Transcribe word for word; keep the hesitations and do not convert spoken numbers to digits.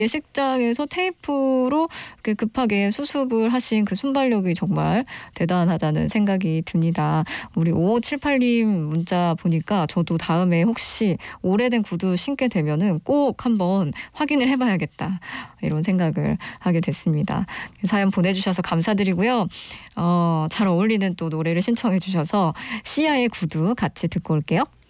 예식장에서 테이프로 그 급하게 수습을 하신 그 순발력이 정말 대단하다는 생각이 듭니다. 우리 오오칠팔님 문자 보니까 저도 다음에 혹시 오래된 구두 신게 되면은 꼭 한번 확인을 해봐야겠다. 이런 생각을 하게 됐습니다. 사연 보내주셔서 감사드리고요. 어, 잘 어울리는 또 노래를 신청해 주셔서 시아의 구두 같이 듣고 올게요.